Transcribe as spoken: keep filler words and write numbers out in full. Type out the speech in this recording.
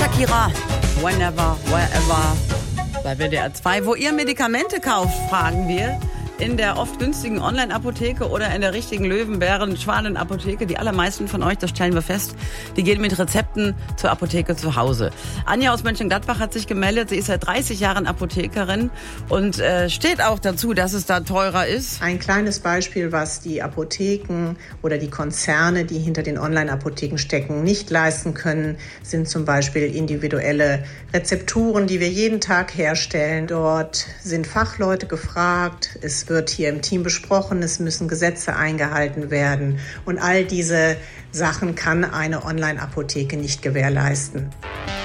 Shakira, whenever, wherever, bei W D R zwei. Wo ihr Medikamente kauft, fragen wir. In der oft günstigen Online-Apotheke oder in der richtigen Löwen-Bären-Schwanen-Apotheke. Die allermeisten von euch, das stellen wir fest, die gehen mit Rezepten zur Apotheke zu Hause. Anja aus Mönchengladbach hat sich gemeldet. Sie ist seit dreißig Jahren Apothekerin und äh, steht auch dazu, dass es da teurer ist. Ein kleines Beispiel, was die Apotheken oder die Konzerne, die hinter den Online-Apotheken stecken, nicht leisten können, sind zum Beispiel individuelle Rezepturen, die wir jeden Tag herstellen. Dort sind Fachleute gefragt. Es wird hier im Team besprochen, es müssen Gesetze eingehalten werden und all diese Sachen kann eine Online-Apotheke nicht gewährleisten.